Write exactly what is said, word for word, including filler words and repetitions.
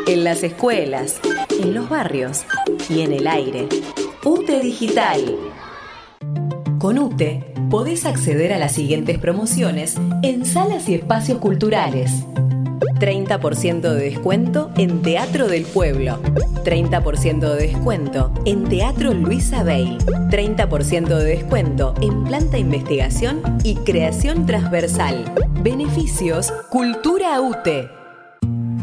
en las escuelas, en los barrios y en el aire. UTE Digital. Con UTE podés acceder a las siguientes promociones en salas y espacios culturales. treinta por ciento de descuento en Teatro del Pueblo. treinta por ciento de descuento en Teatro Luisa Bale. treinta por ciento de descuento en Planta Investigación y Creación Transversal. Beneficios Cultura UTE.